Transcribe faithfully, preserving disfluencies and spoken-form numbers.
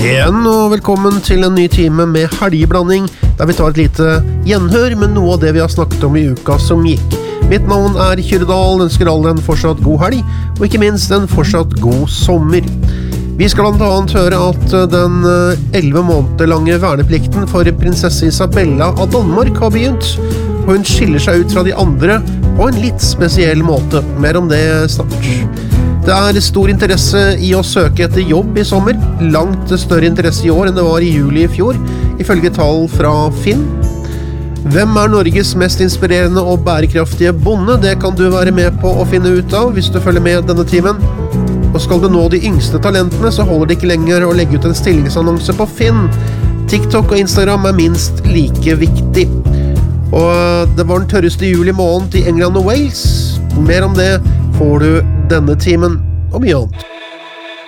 Hei igjen, og velkommen til en ny time med helgeblanding, der vi tar et lite gjenhør med noe av det vi har snakket om i uka som gikk. Mitt navn er Kyrre Dahl, ønsker alle en fortsatt god helg, og ikke minst en fortsatt god sommer. Vi skal blant annet høre at den elleve måneder lange verneplikten for prinsesse Isabella av Danmark har begynt, og hun skiller seg ut fra de andre på en litt spesiell måte. Mer om det snart. Det er stor interesse i å søke etter jobb i sommer, langt større interesse i år enn det var i juli i fjor, ifølge tall fra Finn. Hvem er Norges mest inspirerende og bærekraftige bonde? Det kan du være med på å finne ut av hvis du følger med denne timen. Og skal du nå de yngste talentene, så holder det ikke lenger å legge ut en stillingsannonse på Finn. TikTok og Instagram er minst like viktig. Og det var den tørreste juli måned i England og Wales. Mer om det får du denne timen og mye annet.